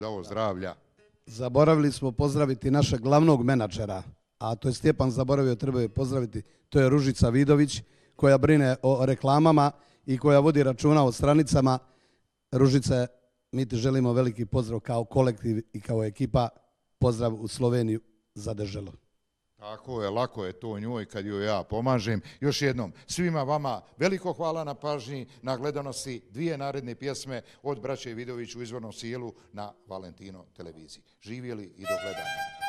Zdravo zdravlja. Zaboravili smo pozdraviti našeg glavnog menadžera, a to je Stjepan zaboravio, treba je pozdraviti, to je Ružica Vidović, koja brine o reklamama i koja vodi računa o stranicama. Ružice, mi ti želimo veliki pozdrav kao kolektiv i kao ekipa. Pozdrav u Sloveniju za Deželo. Tako je, lako je to njoj kad joj ja pomažem. Još jednom, svima vama veliko hvala na pažnji, na gledanosti, 2 naredne pjesme od braće Vidović u izvornom sjelu na Valentino televiziji. Živjeli i do gledanja.